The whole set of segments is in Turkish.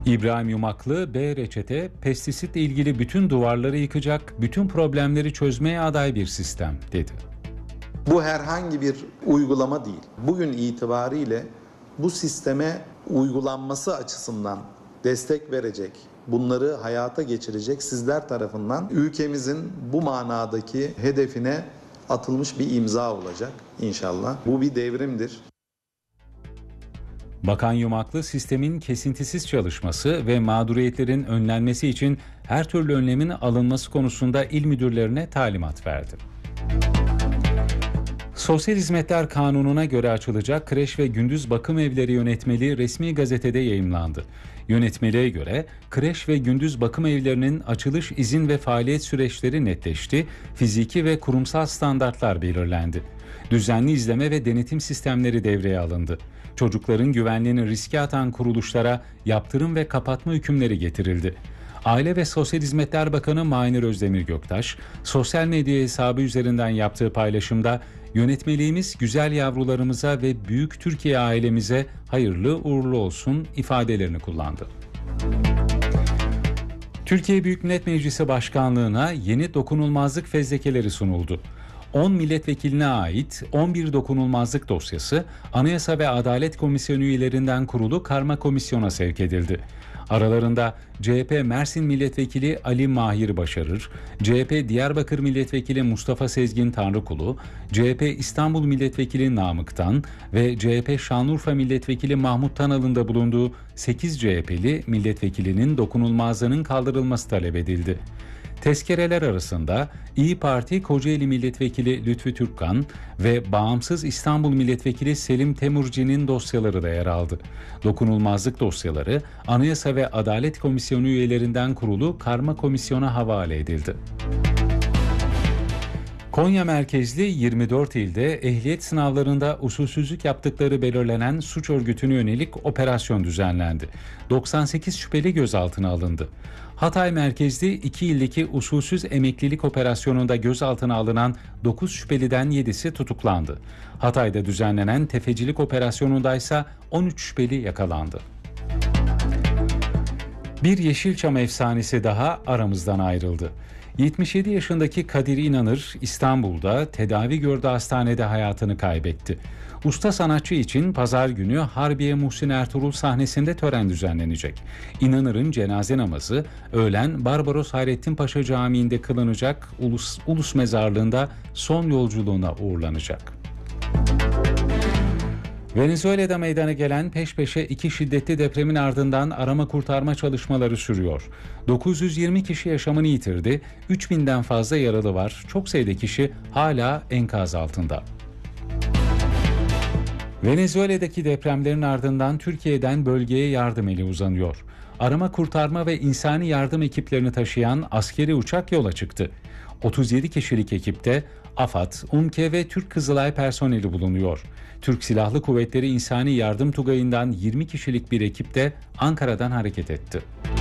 İbrahim Yumaklı, B reçete, pestisitle ilgili bütün duvarları yıkacak, bütün problemleri çözmeye aday bir sistem, dedi. Bu herhangi bir uygulama değil. Bugün itibariyle bu sisteme uygulanması açısından destek verecek, bunları hayata geçirecek sizler tarafından ülkemizin bu manadaki hedefine atılmış bir imza olacak inşallah. Bu bir devrimdir. Bakan Yumaklı, sistemin kesintisiz çalışması ve mağduriyetlerin önlenmesi için her türlü önlemin alınması konusunda il müdürlerine talimat verdi. Sosyal Hizmetler Kanunu'na göre açılacak kreş ve gündüz bakım evleri yönetmeliği resmi gazetede yayımlandı. Yönetmeliğe göre kreş ve gündüz bakım evlerinin açılış, izin ve faaliyet süreçleri netleşti, fiziki ve kurumsal standartlar belirlendi. Düzenli izleme ve denetim sistemleri devreye alındı. Çocukların güvenliğini riske atan kuruluşlara yaptırım ve kapatma hükümleri getirildi. Aile ve Sosyal Hizmetler Bakanı Mahir Özdemir Göktaş, sosyal medya hesabı üzerinden yaptığı paylaşımda "Yönetmeliğimiz güzel yavrularımıza ve büyük Türkiye ailemize hayırlı uğurlu olsun" ifadelerini kullandı. Türkiye Büyük Millet Meclisi Başkanlığı'na yeni dokunulmazlık fezlekeleri sunuldu. 10 milletvekiline ait 11 dokunulmazlık dosyası Anayasa ve Adalet Komisyonu üyelerinden kurulu karma komisyona sevk edildi. Aralarında CHP Mersin Milletvekili Ali Mahir Başarır, CHP Diyarbakır Milletvekili Mustafa Sezgin Tanrıkulu, CHP İstanbul Milletvekili Namık Tan ve CHP Şanlıurfa Milletvekili Mahmut Tanal'ın da bulunduğu 8 CHP'li milletvekilinin dokunulmazlığının kaldırılması talep edildi. Tezkereler arasında İYİ Parti Kocaeli Milletvekili Lütfü Türkkan ve Bağımsız İstanbul Milletvekili Selim Temurci'nin dosyaları da yer aldı. Dokunulmazlık dosyaları Anayasa ve Adalet Komisyonu üyelerinden kurulu karma komisyona havale edildi. Konya merkezli 24 ilde ehliyet sınavlarında usulsüzlük yaptıkları belirlenen suç örgütüne yönelik operasyon düzenlendi. 98 şüpheli gözaltına alındı. Hatay merkezli 2 ildeki usulsüz emeklilik operasyonunda gözaltına alınan 9 şüpheliden 7'si tutuklandı. Hatay'da düzenlenen tefecilik operasyonundaysa 13 şüpheli yakalandı. Bir Yeşilçam efsanesi daha aramızdan ayrıldı. 77 yaşındaki Kadir İnanır İstanbul'da tedavi gördüğü hastanede hayatını kaybetti. Usta sanatçı için pazar günü Harbiye Muhsin Ertuğrul sahnesinde tören düzenlenecek. İnanır'ın cenaze namazı öğlen Barbaros Hayrettin Paşa Camii'nde kılınacak, Ulus Mezarlığı'nda son yolculuğuna uğurlanacak. Venezuela'da meydana gelen peş peşe 2 şiddetli depremin ardından arama kurtarma çalışmaları sürüyor. 920 kişi yaşamını yitirdi, 3000'den fazla yaralı var, çok sayıda kişi hala enkaz altında. Venezuela'daki depremlerin ardından Türkiye'den bölgeye yardım eli uzanıyor. Arama kurtarma ve insani yardım ekiplerini taşıyan askeri uçak yola çıktı. 37 kişilik ekipte AFAD, UMKE ve Türk Kızılay personeli bulunuyor. Türk Silahlı Kuvvetleri İnsani Yardım Tugayı'ndan 20 kişilik bir ekip de Ankara'dan hareket etti.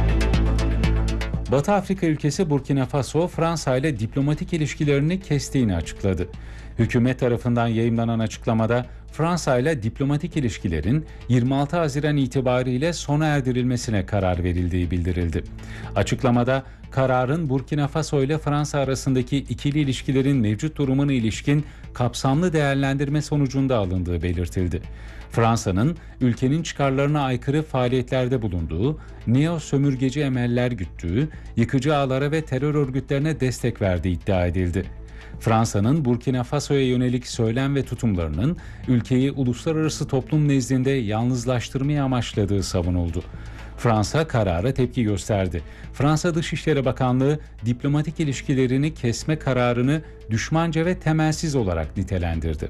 Batı Afrika ülkesi Burkina Faso, Fransa ile diplomatik ilişkilerini kestiğini açıkladı. Hükümet tarafından yayımlanan açıklamada Fransa ile diplomatik ilişkilerin 26 Haziran itibariyle sona erdirilmesine karar verildiği bildirildi. Açıklamada kararın Burkina Faso ile Fransa arasındaki ikili ilişkilerin mevcut durumuna ilişkin kapsamlı değerlendirme sonucunda alındığı belirtildi. Fransa'nın ülkenin çıkarlarına aykırı faaliyetlerde bulunduğu, neo sömürgeci emeller güttüğü, yıkıcı ağlara ve terör örgütlerine destek verdiği iddia edildi. Fransa'nın Burkina Faso'ya yönelik söylem ve tutumlarının ülkeyi uluslararası toplum nezdinde yalnızlaştırmayı amaçladığı savunuldu. Fransa karara tepki gösterdi. Fransa Dışişleri Bakanlığı diplomatik ilişkilerini kesme kararını düşmanca ve temelsiz olarak nitelendirdi.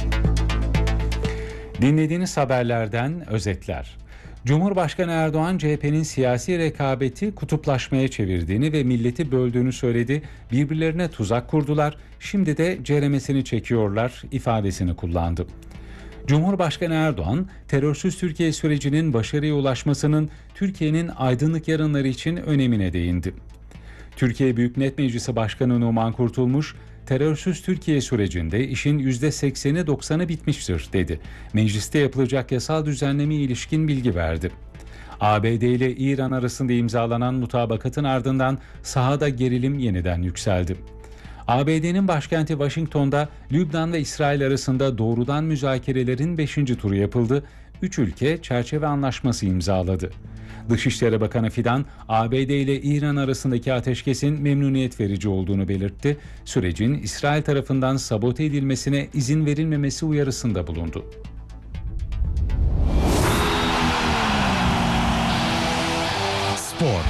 Dinlediğiniz haberlerden özetler. Cumhurbaşkanı Erdoğan, CHP'nin siyasi rekabeti kutuplaşmaya çevirdiğini ve milleti böldüğünü söyledi. Birbirlerine tuzak kurdular, şimdi de ceremesini çekiyorlar ifadesini kullandı. Cumhurbaşkanı Erdoğan, terörsüz Türkiye sürecinin başarıya ulaşmasının Türkiye'nin aydınlık yarınları için önemine değindi. Türkiye Büyük Millet Meclisi Başkanı Numan Kurtulmuş, terörsüz Türkiye sürecinde işin %80'i 90'ı bitmiştir dedi. Mecliste yapılacak yasal düzenlemeye ilişkin bilgi verdi. ABD ile İran arasında imzalanan mutabakatın ardından sahada gerilim yeniden yükseldi. ABD'nin başkenti Washington'da Lübnan ve İsrail arasında doğrudan müzakerelerin 5. turu yapıldı. 3 ülke çerçeve anlaşması imzaladı. Dışişleri Bakanı Fidan, ABD ile İran arasındaki ateşkesin memnuniyet verici olduğunu belirtti. Sürecin İsrail tarafından sabote edilmesine izin verilmemesi uyarısında bulundu. Spor.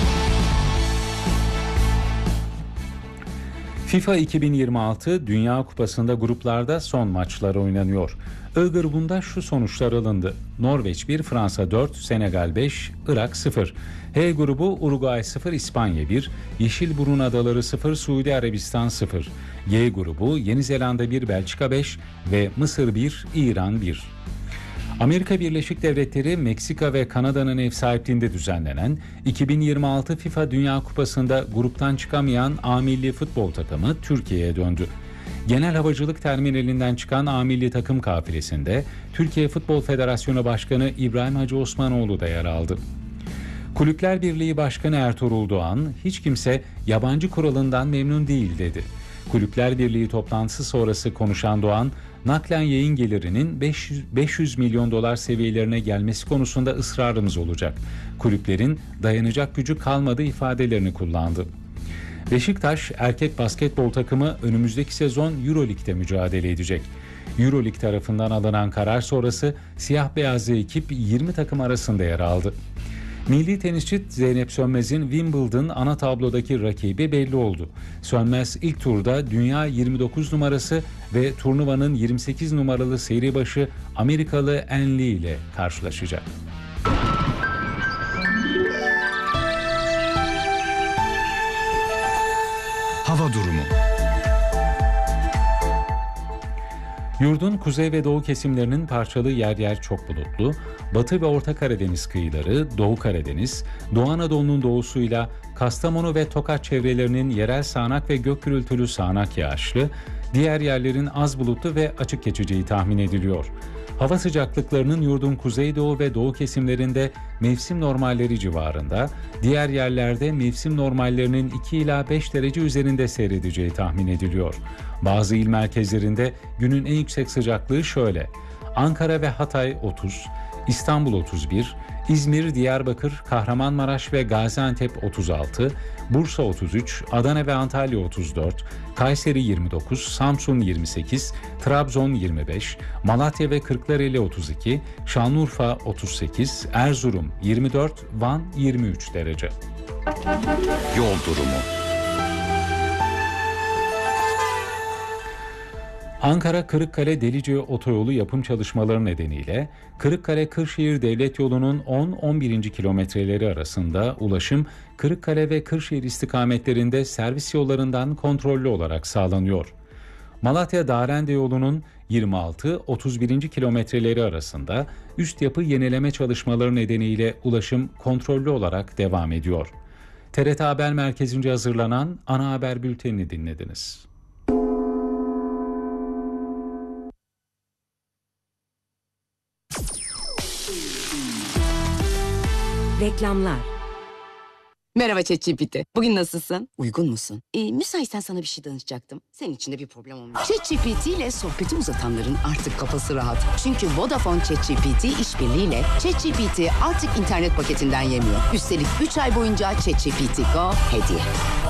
FIFA 2026 Dünya Kupası'nda gruplarda son maçlar oynanıyor. I grubunda şu sonuçlar alındı. Norveç 1, Fransa 4, Senegal 5, Irak 0. H grubu Uruguay 0, İspanya 1, Yeşilburun Adaları 0, Suudi Arabistan 0. G grubu Yeni Zelanda 1, Belçika 5 ve Mısır 1, İran 1. Amerika Birleşik Devletleri, Meksika ve Kanada'nın ev sahipliğinde düzenlenen 2026 FIFA Dünya Kupası'nda gruptan çıkamayan A milli futbol takımı Türkiye'ye döndü. Genel Havacılık Terminalinden çıkan A milli takım kafilesinde Türkiye Futbol Federasyonu Başkanı İbrahim Hacı Osmanoğlu da yer aldı. Kulüpler Birliği Başkanı Ertuğrul Doğan, hiç kimse yabancı kuralından memnun değil dedi. Kulüpler Birliği toplantısı sonrası konuşan Doğan, naklen yayın gelirinin 500 milyon dolar seviyelerine gelmesi konusunda ısrarımız olacak. Kulüplerin dayanacak gücü kalmadı ifadelerini kullandı. Beşiktaş erkek basketbol takımı önümüzdeki sezon Euroleague'de mücadele edecek. Euroleague tarafından alınan karar sonrası siyah beyazlı ekip 20 takım arasında yer aldı. Milli tenisçi Zeynep Sönmez'in Wimbledon ana tablodaki rakibi belli oldu. Sönmez ilk turda dünya 29 numarası ve turnuvanın 28 numaralı seri başı Amerikalı Ann Lee ile karşılaşacak. Hava durumu. Yurdun kuzey ve doğu kesimlerinin parçalı yer yer çok bulutlu, Batı ve Orta Karadeniz kıyıları, Doğu Karadeniz, Doğu Anadolu'nun doğusuyla Kastamonu ve Tokat çevrelerinin yerel sağanak ve gök gürültülü sağanak yağışlı, diğer yerlerin az bulutlu ve açık geçeceği tahmin ediliyor. Hava sıcaklıklarının yurdun kuzeydoğu ve doğu kesimlerinde mevsim normalleri civarında, diğer yerlerde mevsim normallerinin 2 ila 5 derece üzerinde seyredeceği tahmin ediliyor. Bazı il merkezlerinde günün en yüksek sıcaklığı şöyle: Ankara ve Hatay 30, İstanbul 31, İzmir, Diyarbakır, Kahramanmaraş ve Gaziantep 36, Bursa 33, Adana ve Antalya 34, Kayseri 29, Samsun 28, Trabzon 25, Malatya ve Kırklareli 32, Şanlıurfa 38, Erzurum 24, Van 23 derece. Yol durumu. Ankara-Kırıkkale-Delice otoyolu yapım çalışmaları nedeniyle Kırıkkale-Kırşehir Devlet Yolu'nun 10-11. kilometreleri arasında ulaşım Kırıkkale ve Kırşehir istikametlerinde servis yollarından kontrollü olarak sağlanıyor. Malatya-Darende yolunun 26-31. kilometreleri arasında üst yapı yenileme çalışmaları nedeniyle ulaşım kontrollü olarak devam ediyor. TRT Haber Merkezi'nce hazırlanan ana haber bültenini dinlediniz. Reklamlar. Merhaba ChatGPT. Bugün nasılsın? Uygun musun? Müsaitsen sana bir şey danışacaktım. Senin için de bir problem olmuş. ChatGPT ile sohbeti uzatanların artık kafası rahat. Çünkü Vodafone ChatGPT işbirliğiyle ChatGPT artık internet paketinden yemiyor. Üstelik 3 ay boyunca ChatGPT Go hediye.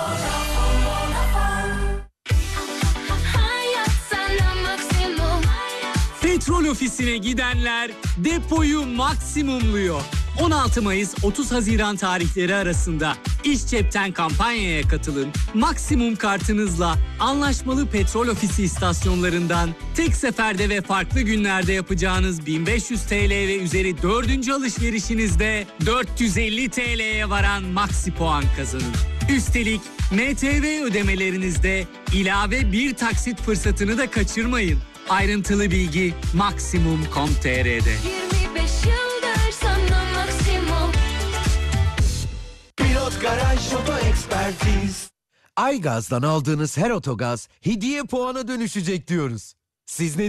Petrol ofisine gidenler depoyu maksimumluyor. 16 Mayıs 30 Haziran tarihleri arasında İş Cepten kampanyaya katılın. Maksimum kartınızla anlaşmalı petrol ofisi istasyonlarından tek seferde ve farklı günlerde yapacağınız 1500 TL ve üzeri 4. alışverişinizde 450 TL'ye varan maksi puan kazanın. Üstelik MTV ödemelerinizde ilave bir taksit fırsatını da kaçırmayın. Ayrıntılı bilgi maksimum.com.tr'de. 25 yıldır sana maksimum. Pilot Garaj Oto Ekspertiz. Aygaz'dan aldığınız her otogaz hediye puana dönüşecek diyoruz. Siz ne